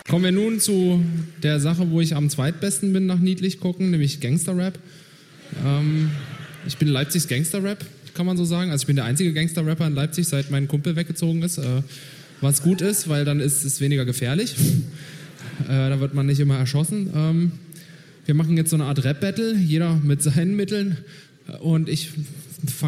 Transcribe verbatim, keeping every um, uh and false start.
Kommen wir nun zu der Sache, wo ich am zweitbesten bin nach niedlich gucken, nämlich Gangster-Rap. Ähm, ich bin Leipzigs Gangster-Rap, kann man so sagen. Also ich bin der einzige Gangster-Rapper in Leipzig, seit mein Kumpel weggezogen ist. Äh, was gut ist, weil dann ist es weniger gefährlich. äh, da wird man nicht immer erschossen. Ähm, wir machen jetzt so eine Art Rap-Battle, jeder mit seinen Mitteln. Und ich